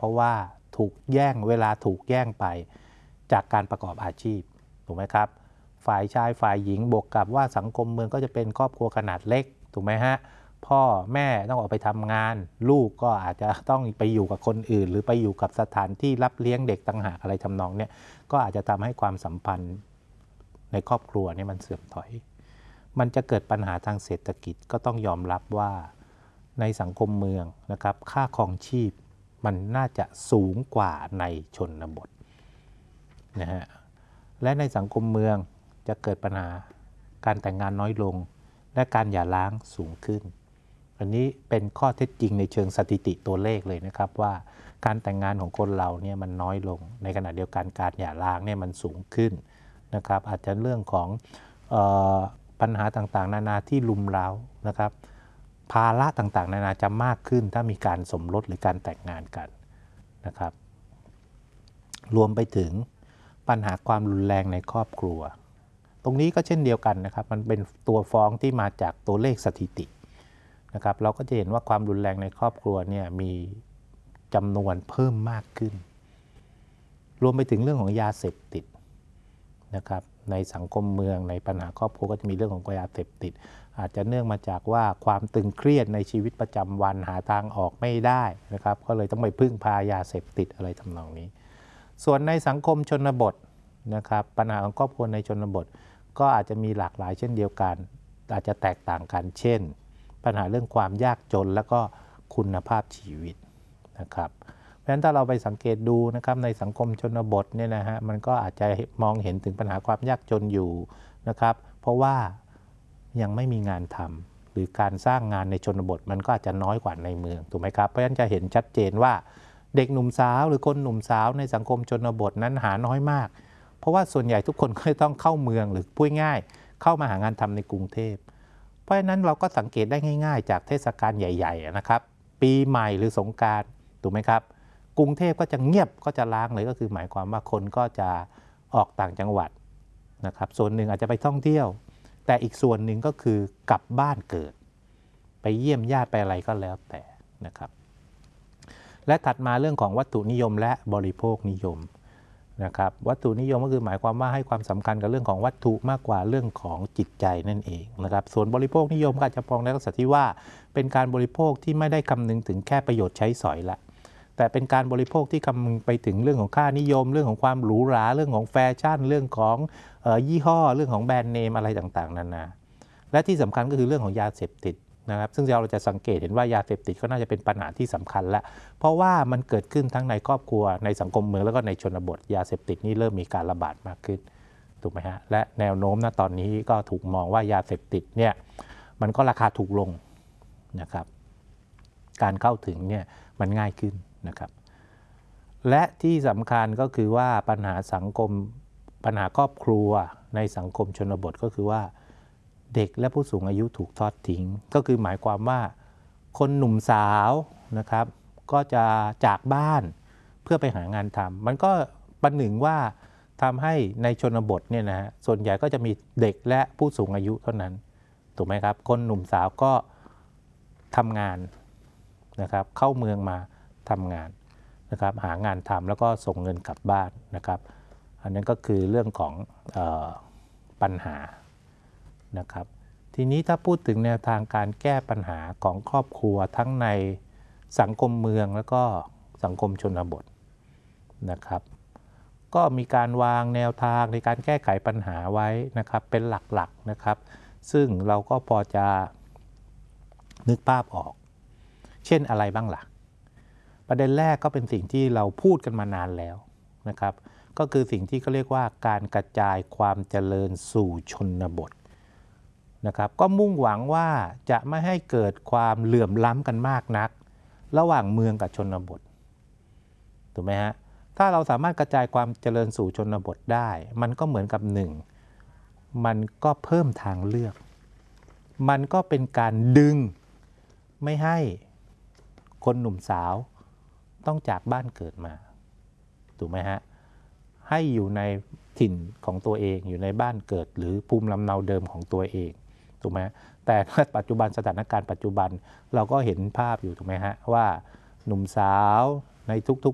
เพราะว่าถูกแย่งเวลาถูกแย่งไปจากการประกอบอาชีพถูกไหมครับฝ่ายชายฝ่ายหญิงบวกกับว่าสังคมเมืองก็จะเป็นครอบครัวขนาดเล็กถูกไหมฮะพ่อแม่ต้องออกไปทำงานลูกก็อาจจะต้องไปอยู่กับคนอื่นหรือไปอยู่กับสถานที่รับเลี้ยงเด็กต่างหากอะไรทำนองเนี่ยก็อาจจะทำให้ความสัมพันธ์ในครอบครัวนี่มันเสื่อมถอยมันจะเกิดปัญหาทางเศรษฐกิจก็ต้องยอมรับว่าในสังคมเมืองนะครับค่าครองชีพมันน่าจะสูงกว่าในชนบทนะฮะและในสังคมเมืองจะเกิดปัญหาการแต่งงานน้อยลงและการหย่าร้างสูงขึ้นอันนี้เป็นข้อเท็จจริงในเชิงสถิติตัวเลขเลยนะครับว่าการแต่งงานของคนเราเนี่ยมันน้อยลงในขณะเดียวกันการหย่าร้างเนี่ยมันสูงขึ้นนะครับอาจจะเรื่องของปัญหาต่างๆนานาที่ลุมเร้านะครับภาระต่างๆนานาจะมากขึ้นถ้ามีการสมรสหรือการแต่งงานกันนะครับรวมไปถึงปัญหาความรุนแรงในครอบครัวตรงนี้ก็เช่นเดียวกันนะครับมันเป็นตัวฟ้องที่มาจากตัวเลขสถิตินะครับเราก็จะเห็นว่าความรุนแรงในครอบครัวเนี่ยมีจำนวนเพิ่มมากขึ้นรวมไปถึงเรื่องของยาเสพติดนะครับในสังคมเมืองในปัญหาครอบครัวก็จะมีเรื่องของยาเสพติดอาจจะเนื่องมาจากว่าความตึงเครียดในชีวิตประจำวันหาทางออกไม่ได้นะครับก็เลยต้องไปพึ่งพายาเสพติดอะไรทำนองนี้ส่วนในสังคมชนบทนะครับปัญหาของครอบครัวในชนบทก็อาจจะมีหลากหลายเช่นเดียวกันอาจจะแตกต่างกันเช่นปัญหาเรื่องความยากจนและก็คุณภาพชีวิตนะครับเพราะฉะนั้นถ้าเราไปสังเกตดูนะครับในสังคมชนบทเนี่ยนะฮะมันก็อาจจะมองเห็นถึงปัญหาความยากจนอยู่นะครับเพราะว่ายังไม่มีงานทำหรือการสร้างงานในชนบทมันก็อาจจะน้อยกว่าในเมืองถูกไหมครับเพราะฉะนั้นจะเห็นชัดเจนว่าเด็กหนุ่มสาวหรือคนหนุ่มสาวในสังคมชนบทนั้นหาน้อยมากเพราะว่าส่วนใหญ่ทุกคนก็ต้องเข้าเมืองหรือพูดง่ายเข้ามาหางานทำในกรุงเทพเพราะฉะนั้นเราก็สังเกตได้ง่ายๆจากเทศกาลใหญ่ๆนะครับปีใหม่หรือสงกรานต์ถูกไหมครับกรุงเทพก็จะเงียบก็จะล้างเลยก็คือหมายความว่าคนก็จะออกต่างจังหวัดนะครับส่วนหนึ่งอาจจะไปท่องเที่ยวแต่อีกส่วนหนึ่งก็คือกลับบ้านเกิดไปเยี่ยมญาติไปอะไรก็แล้วแต่นะครับและถัดมาเรื่องของวัตถุนิยมและบริโภคนิยมนะครับวัตถุนิยมก็คือหมายความว่าให้ความสำคัญกับเรื่องของวัตถุมากกว่าเรื่องของจิตใจนั่นเองนะครับส่วนบริโภคนิยมก็อาจจะมองในลักษณะที่ว่าเป็นการบริโภคที่ไม่ได้คำนึงถึงแค่ประโยชน์ใช้สอยละแต่เป็นการบริโภคที่คำนึงไปถึงเรื่องของค่านิยมเรื่องของความหรูหราเรื่องของแฟชั่นเรื่องของยี่ห้อเรื่องของแบรนด์เนมอะไรต่างๆนานาและที่สำคัญก็คือเรื่องของยาเสพติดนะครับซึ่งเราจะสังเกตเห็นว่ายาเสพติดก็น่าจะเป็นปัญหาที่สำคัญแล้วเพราะว่ามันเกิดขึ้นทั้งในครอบครัวในสังคมเมืองแล้วก็ในชนบทยาเสพติดนี่เริ่มมีการระบาดมากขึ้นถูกไหมฮะและแนวโน้มณตอนนี้ก็ถูกมองว่ายาเสพติดเนี่ยมันก็ราคาถูกลงนะครับการเข้าถึงเนี่ยมันง่ายขึ้นนะครับและที่สำคัญก็คือว่าปัญหาสังคมปัญหาครอบครัวในสังคมชนบทก็คือว่าเด็กและผู้สูงอายุถูกทอดทิ้งก็คือหมายความว่าคนหนุ่มสาวนะครับก็จะจากบ้านเพื่อไปหางานทำมันก็ประหนึ่งว่าทำให้ในชนบทเนี่ยนะฮะส่วนใหญ่ก็จะมีเด็กและผู้สูงอายุเท่านั้นถูกไหมครับคนหนุ่มสาวก็ทำงานนะครับเข้าเมืองมาทำงานนะครับหางานทำแล้วก็ส่งเงินกลับบ้านนะครับอันนั้นก็คือเรื่องของปัญหานะครับทีนี้ถ้าพูดถึงแนวทางการแก้ปัญหาของครอบครัวทั้งในสังคมเมืองแล้วก็สังคมชนบทนะครับก็มีการวางแนวทางในการแก้ไขปัญหาไว้นะครับเป็นหลักๆนะครับซึ่งเราก็พอจะนึกภาพออกเช่นอะไรบ้างล่ะประเด็นแรกก็เป็นสิ่งที่เราพูดกันมานานแล้วนะครับก็คือสิ่งที่เขาเรียกว่าการกระจายความเจริญสู่ชนบทนะครับก็มุ่งหวังว่าจะไม่ให้เกิดความเหลื่อมล้ำกันมากนักระหว่างเมืองกับชนบทถูกไหมฮะถ้าเราสามารถกระจายความเจริญสู่ชนบทได้มันก็เหมือนกับหนึ่งมันก็เพิ่มทางเลือกมันก็เป็นการดึงไม่ให้คนหนุ่มสาวต้องจากบ้านเกิดมาถูกไหมฮะให้อยู่ในถิ่นของตัวเองอยู่ในบ้านเกิดหรือภูมิลำเนาเดิมของตัวเองถูกไหมแต่ปัจจุบันสถานการณ์ปัจจุบันเราก็เห็นภาพอยู่ถูกไหมฮะว่าหนุ่มสาวในทุก